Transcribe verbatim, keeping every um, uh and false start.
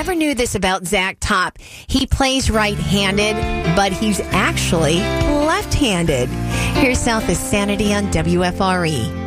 never knew this about Zach Top. He plays right-handed, but he's actually left-handed. Here's South of Sanity on W F R E.